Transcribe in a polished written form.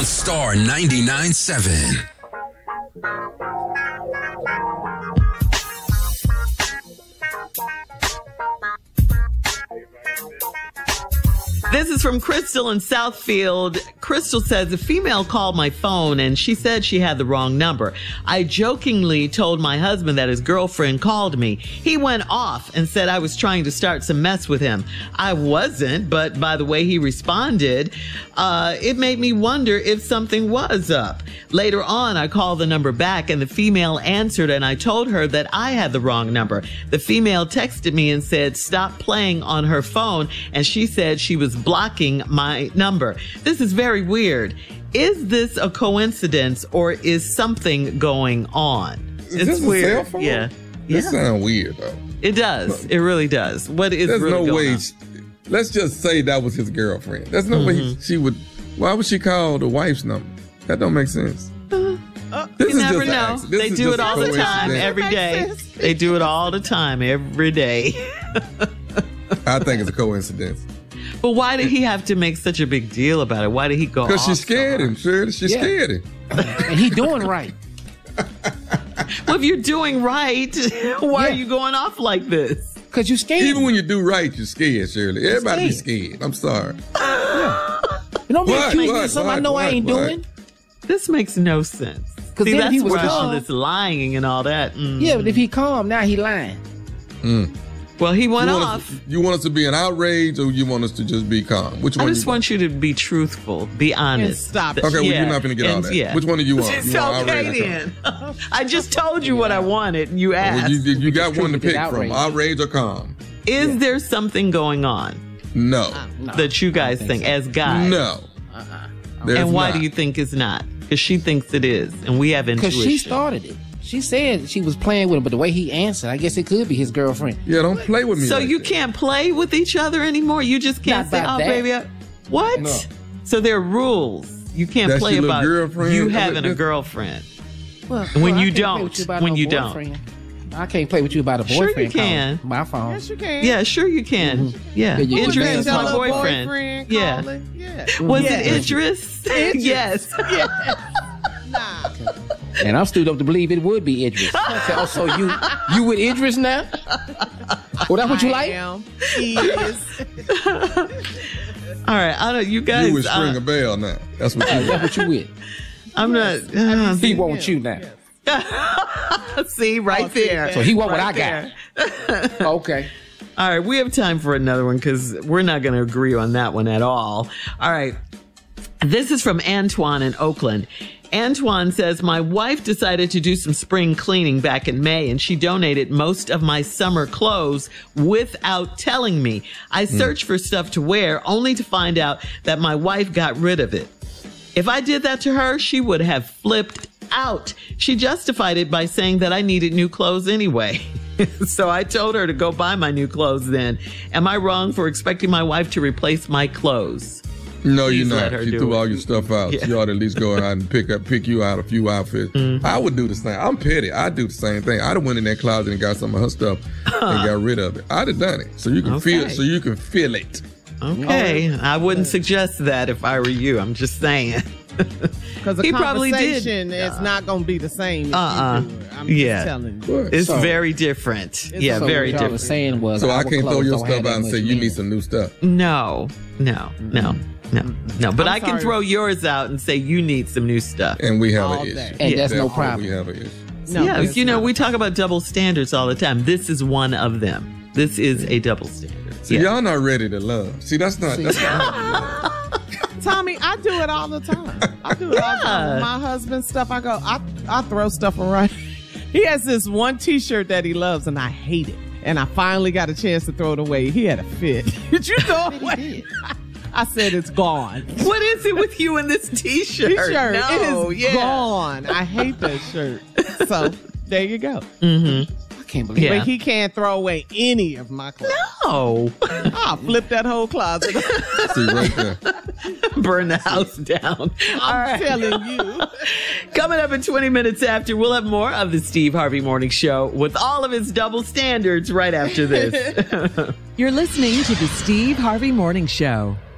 Star 99.7. This is from Crystal in Southfield. Crystal says, a female called my phone and she said she had the wrong number. I jokingly told my husband that his girlfriend called me. He went off and said I was trying to start some mess with him. I wasn't, but by the way he responded, it made me wonder if something was up. Later on, I called the number back and the female answered and I told her that I had the wrong number. The female texted me and said, stop playing on her phone. And she said she was blocking my number. This is very weird. Is this a coincidence or is something going on? It's weird. Cell phone? Yeah. This sounds weird though. It does. It really does. What is There's really no going way. on? Let's just say that was his girlfriend. There's no way she would. Why would she call the wife's number? That don't make sense. You never know. They do it all the time, every day. They do it all the time, every day. I think it's a coincidence. But why did he have to make such a big deal about it? Why did he go off? Because she scared him, Shirley. She scared him. And he doing right. Well, if you're doing right, why are you going off like this? Because you scared. Even when you do right, you're scared, Shirley. Everybody be scared. I'm sorry. You don't be accusing me of something I know I ain't doing. This makes no sense. Because that's he was where calm. all this lying and all that. Yeah, but if he calm, now he lying. Well, he went off. You want us to be an outrage or you want us to just be calm? Which one? I just want you to be truthful, be honest. Stop. Okay, well, you're not going to get all that. Yeah. Which one do you want? It's you want okay then. I just told you what I wanted and you asked. Well, you got one to pick from, outrage or calm. Is there something going on? No. That you guys think as guys? No. And why do you think it's not? Because she thinks it is, and we have intuition. Because she started it. She said she was playing with him, but the way he answered, I guess it could be his girlfriend. Yeah, don't play with me. So like you that. can't play with each other anymore? You just can't say, oh, baby. What? No. So there are rules. You can't That's play your about girlfriend? you having a girlfriend. Well, when you I can't play with don't. about When no you boyfriend. don't. I can't play with you about a boyfriend. Sure you can. My phone. Yes, you can. Yeah, sure you can. Yeah. Idris is my boyfriend. Yeah. Was it Idris? Yes. Nah. And I'm stood up to believe it would be Idris. So you with Idris now? Well, that's what you like? He is. All right. I don't. You guys. You would string a bell now. That's what you. That's what you with. I'm not. He wants you now. See, right there. So he want what Right I got. Okay. All right, we have time for another one because we're not going to agree on that one at all. All right. This is from Antoine in Oakland. Antoine says, my wife decided to do some spring cleaning back in May and she donated most of my summer clothes without telling me. I searched for stuff to wear only to find out that my wife got rid of it. If I did that to her, she would have flipped out. She justified it by saying that I needed new clothes anyway. So I told her to go buy my new clothes then. Am I wrong for expecting my wife to replace my clothes? No, Please you're let not. her She do threw it. all your stuff out. Yeah. You ought to at least go out and pick you out a few outfits. I would do the same. I'm petty. I'd do the same thing. I'd have went in that closet and got some of her stuff and got rid of it. I'd have done it so you can feel it. Okay. I wouldn't suggest that if I were you. I'm just saying. Because the He probably did. conversation is not going to be the same. If you do it. I'm Yeah. just telling you. It's So- very different. Yeah, So very what y'all different. was saying was, So I our can't throw clothes your don't have stuff that out and much say you meaning. need some new stuff. No. But I can sorry. throw yours out and say you need some new stuff. And we have All an issue. day. And that's no Therefore, problem. We have an issue. No, yeah, it's you know, not. we talk about double standards all the time. This is one of them. This is a double standard. See, y'all not ready to love. See, that's not. Tommy, I do it all the time. I do it all the time. With my husband's stuff, I throw stuff around. He has this one T-shirt that he loves, and I hate it. And I finally got a chance to throw it away. He had a fit. Did you throw it away? I said it's gone. What is it with you and this T-shirt? T-shirt, No, it is gone. I hate that shirt. So there you go. I can't believe Yeah. But he can't throw away any of my clothes. No. I'll flip that whole closet. See, right there. Burn the house down. I'm telling you. Coming up in 20 minutes after, we'll have more of the Steve Harvey Morning Show with all of its double standards right after this. You're listening to the Steve Harvey Morning Show.